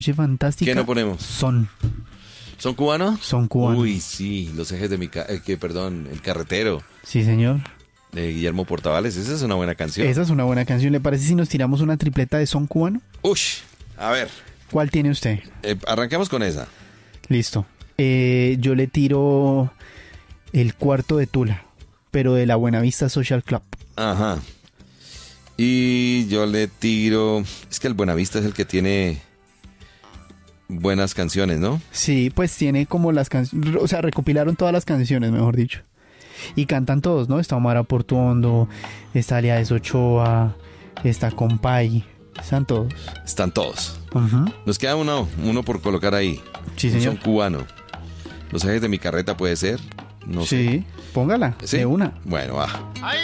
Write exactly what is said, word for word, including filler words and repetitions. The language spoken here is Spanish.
Noche fantástica. ¿Qué no ponemos? Son. ¿Son cubanos? Son cubanos. Uy, sí, los ejes de mi... Ca eh, que, perdón, El Carretero, Sí, señor. de Guillermo Portavales. Esa es una buena canción. Esa es una buena canción. ¿Le parece si nos tiramos una tripleta de son cubano? Ush, a ver, ¿Cuál tiene usted? eh, arranquemos con esa. Listo. Eh, yo le tiro El Cuarto de Tula, pero de la Buenavista Social Club. Ajá. Y yo le tiro... Es que el Buenavista es el que tiene buenas canciones, ¿no? Sí, pues tiene como las canciones, o sea, recopilaron todas las canciones, mejor dicho. Y cantan todos, ¿no? Está Omar Portuondo, está Aliades Ochoa, está Compay, están todos. Están todos. Ujú. Nos queda uno, uno por colocar ahí. Sí, Un señor. son cubano. Los ejes de mi carreta puede ser. No sé. Sí, póngala, ¿Sí? de una. Bueno, va.